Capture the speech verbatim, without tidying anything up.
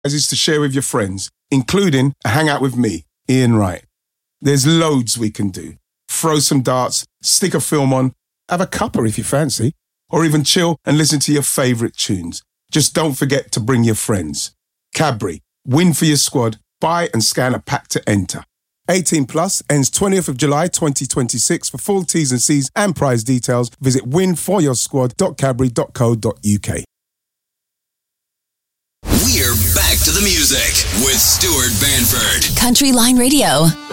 is to share with your friends, including a hangout with me, Ian Wright. There's loads we can do. Throw some darts, stick a film on, have a cuppa if you fancy, or even chill and listen to your favourite tunes. Just don't forget to bring your friends. Cadbury, win for your squad, buy and scan a pack to enter. eighteen plus, ends twentieth of July twenty twenty-six. For full T's and C's and prize details, visit win for your squad dot cadbury dot co dot uk. We're back to the music with Stuart Banford. Country Line Radio.